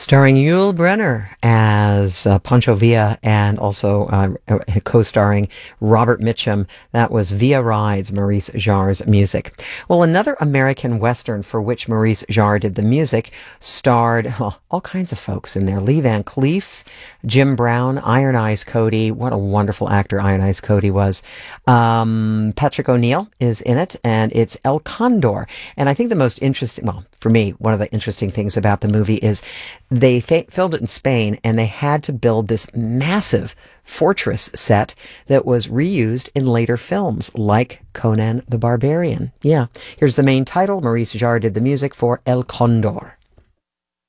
Starring Yul Brynner as Pancho Villa and also co-starring Robert Mitchum. That was Via Rides, Maurice Jarre's music. Well, another American Western for which Maurice Jarre did the music starred all kinds of folks in there. Lee Van Cleef, Jim Brown, Iron Eyes Cody. What a wonderful actor Iron Eyes Cody was. Patrick O'Neill is in it, and it's El Condor. And I think the most interesting, well, for me, one of the interesting things about the movie is they filmed it in Spain, and they had to build this massive fortress set that was reused in later films like Conan the Barbarian. Yeah, here's the main title. Maurice Jarre did the music for El Condor.